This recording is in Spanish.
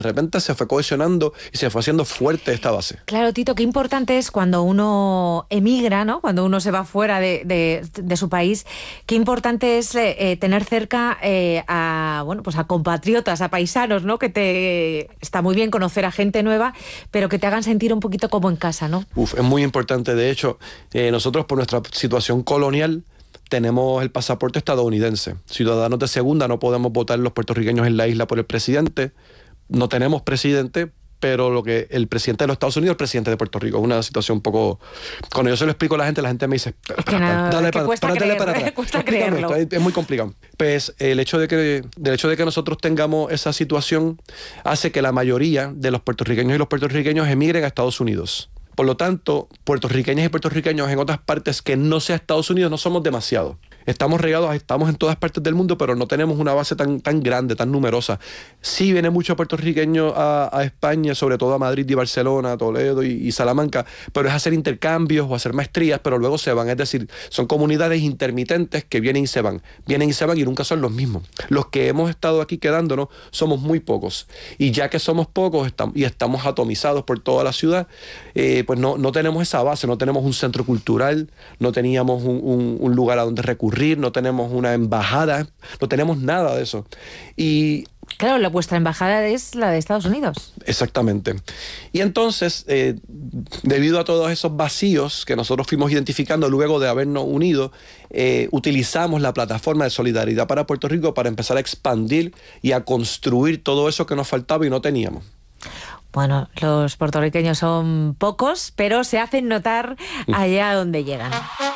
De repente se fue cohesionando y se fue haciendo fuerte esta base. Claro, Tito, qué importante es cuando uno emigra, ¿no? Cuando uno se va fuera de su país, qué importante es tener cerca pues a compatriotas, a paisanos, ¿no? Está muy bien conocer a gente nueva, pero que te hagan sentir un poquito como en casa, ¿no? Es muy importante. De hecho, nosotros por nuestra situación colonial tenemos el pasaporte estadounidense. Ciudadanos de segunda, no podemos votar los puertorriqueños en la isla por el presidente. No tenemos presidente, pero el presidente de los Estados Unidos es el presidente de Puerto Rico. Es una situación un poco... Cuando yo se lo explico a la gente me dice... Cuesta creerlo. Es muy complicado. Pues el hecho de que nosotros tengamos esa situación hace que la mayoría de los puertorriqueños y los puertorriqueños emigren a Estados Unidos. Por lo tanto, puertorriqueñas y puertorriqueños en otras partes que no sea Estados Unidos no somos demasiados. Estamos regados, estamos en todas partes del mundo, pero no tenemos una base tan grande, tan numerosa. Sí viene mucho puertorriqueño a España, sobre todo a Madrid y Barcelona, Toledo y Salamanca, pero es hacer intercambios o hacer maestrías, pero luego se van. Es decir, son comunidades intermitentes que vienen y se van y nunca son los mismos. Los que hemos estado aquí quedándonos somos muy pocos. Y ya que somos pocos y estamos atomizados por toda la ciudad, pues no tenemos esa base, no tenemos un centro cultural, no teníamos un lugar a donde recurrir, no tenemos una embajada, no tenemos nada de eso. Y claro, vuestra embajada es la de Estados Unidos. Exactamente. Y entonces, debido a todos esos vacíos que nosotros fuimos identificando luego de habernos unido, utilizamos la plataforma de Solidaridad para Puerto Rico para empezar a expandir y a construir todo eso que nos faltaba y no teníamos. Bueno, los puertorriqueños son pocos, pero se hacen notar allá donde llegan.